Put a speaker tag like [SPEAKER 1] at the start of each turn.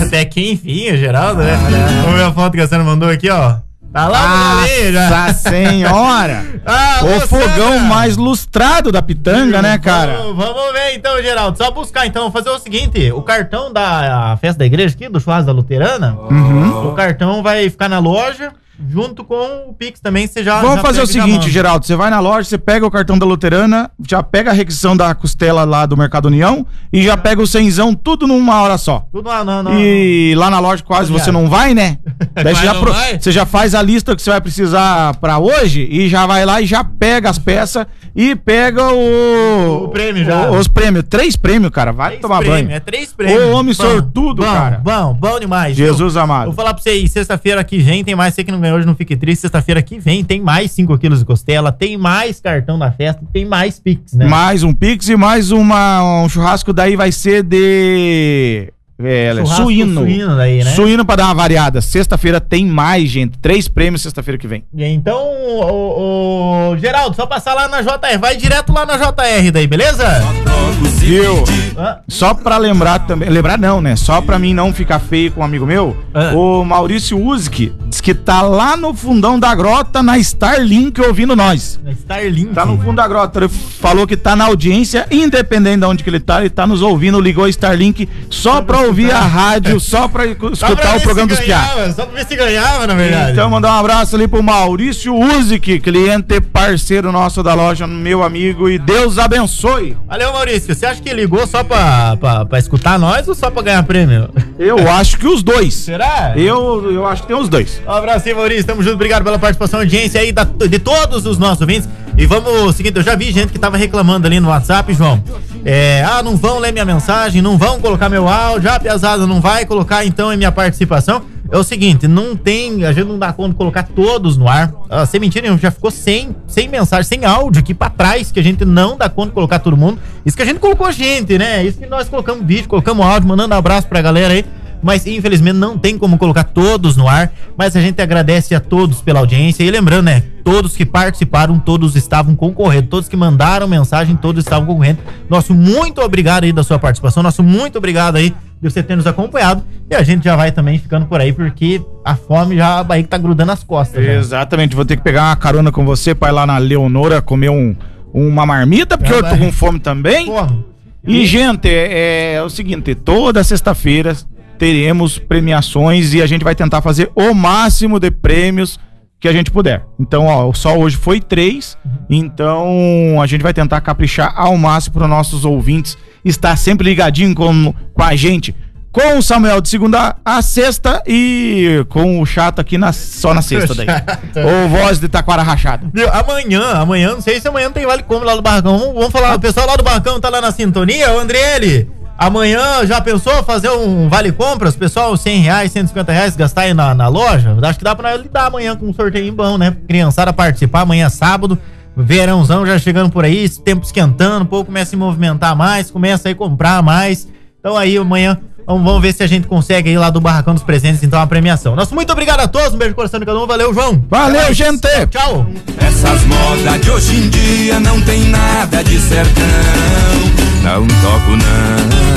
[SPEAKER 1] Até que enfim, Geraldo, né? Vamos ver a foto que a senhora mandou aqui, ó. Tá lá no já.
[SPEAKER 2] Nossa senhora! O fogão mais lustrado da Pitanga, né, cara?
[SPEAKER 1] Vamos ver então, Geraldo. Só buscar então, vamos fazer o seguinte: o cartão da festa da igreja aqui, do churrasco da Luterana, o cartão vai ficar na loja, junto com o Pix também, você já...
[SPEAKER 2] Vamos fazer o seguinte, Geraldo, você vai na loja, você pega o cartão da Luterana, já pega a requisição da costela lá do Mercado União e já pega o cenzão, tudo numa hora só.
[SPEAKER 1] Tudo não.
[SPEAKER 2] E lá na loja quase você não vai, né? Daí você já faz a lista que você vai precisar pra hoje e já vai lá e já pega as peças e pega
[SPEAKER 1] o prêmio já.
[SPEAKER 2] Os prêmios, 3 prêmios, cara, vai tomar banho.
[SPEAKER 1] É 3 prêmios.
[SPEAKER 2] Ô, homem sortudo, cara.
[SPEAKER 1] Bom demais.
[SPEAKER 2] Jesus amado.
[SPEAKER 1] Vou falar pra você aí, sexta-feira que vem tem mais, você que não ganhou hoje não fique triste, sexta-feira que vem tem mais 5 quilos de costela, tem mais cartão da festa, tem mais Pix, né?
[SPEAKER 2] Mais um Pix e mais um churrasco, daí vai ser de... suíno
[SPEAKER 1] daí, né?
[SPEAKER 2] Suíno pra dar uma variada. Sexta-feira tem mais, gente. 3 prêmios sexta-feira que vem.
[SPEAKER 1] Então, o Geraldo, só passar lá na JR. Vai direto lá na JR daí, beleza?
[SPEAKER 2] Viu? Só pra lembrar também. Lembrar não, né? Só pra mim não ficar feio com um amigo meu. O Maurício Uzik diz que tá lá no fundão da grota, na Starlink, ouvindo nós.
[SPEAKER 1] Na Starlink?
[SPEAKER 2] Tá no fundo da grota. Ele falou que tá na audiência, independente de onde que ele tá nos ouvindo. Ligou a Starlink só pra ouvir a rádio, só pra escutar o programa dos piados.
[SPEAKER 1] Só pra ver se ganhava, na verdade.
[SPEAKER 2] Então, mandar um abraço ali pro Maurício Uzik, cliente e parceiro nosso da loja, meu amigo, e Deus abençoe.
[SPEAKER 1] Valeu, Maurício. Você acha que ligou só pra escutar nós ou só pra ganhar prêmio?
[SPEAKER 2] Eu acho que os dois.
[SPEAKER 1] Será?
[SPEAKER 2] Eu acho que tem os dois.
[SPEAKER 1] Um abraço aí, Maurício. Tamo junto. Obrigado pela participação, audiência aí de todos os nossos ouvintes. E vamos, seguinte, eu já vi gente que tava reclamando ali no WhatsApp, João. Não vão ler minha mensagem, não vão colocar meu áudio, a piazada não vai colocar então a minha participação. É o seguinte, a gente não dá conta de colocar todos no ar. Sem mentira, já ficou sem mensagem, sem áudio aqui pra trás, que a gente não dá conta de colocar todo mundo. Isso que a gente colocou gente, né? Isso que nós colocamos vídeo, colocamos áudio, mandando abraço pra galera aí. Mas infelizmente não tem como colocar todos no ar, mas a gente agradece a todos pela audiência e lembrando, né, todos que participaram, todos estavam concorrendo, todos que mandaram mensagem, todos estavam concorrendo. Nosso muito obrigado aí da sua participação, nosso muito obrigado aí de você ter nos acompanhado e a gente já vai também ficando por aí porque a fome já, a barriga tá grudando as costas.
[SPEAKER 2] Exatamente, vou ter que pegar uma carona com você pra ir lá na Leonora comer uma marmita, porque eu tô com fome também. Porra. E gente, é o seguinte, toda sexta-feira teremos premiações e a gente vai tentar fazer o máximo de prêmios que a gente puder. Então, só hoje foi 3, então a gente vai tentar caprichar ao máximo para os nossos ouvintes estar sempre ligadinho com a gente, com o Samuel de segunda a sexta e com o chato aqui só na sexta daí. Ou voz de taquara rachada.
[SPEAKER 1] Viu? Amanhã, não sei se amanhã tem vale compra lá do Barracão. Vamos falar, o pessoal lá do Barracão tá lá na sintonia, o Andriele. Amanhã já pensou fazer um vale compras, pessoal, R$100, R$150 gastar aí na loja? Acho que dá pra lidar amanhã com um sorteio bom, né? Criançada participar, amanhã é sábado, verãozão já chegando por aí, tempo esquentando, o povo começa a se movimentar mais, começa a ir comprar mais. Então aí amanhã vamos ver se a gente consegue aí lá do Barracão dos Presentes, então a premiação. Nosso muito obrigado a todos, um beijo no coração de cada um, valeu, João.
[SPEAKER 2] Valeu, gente.
[SPEAKER 1] Tchau.
[SPEAKER 3] Essas modas de hoje em dia não tem nada de sertão, não toco não.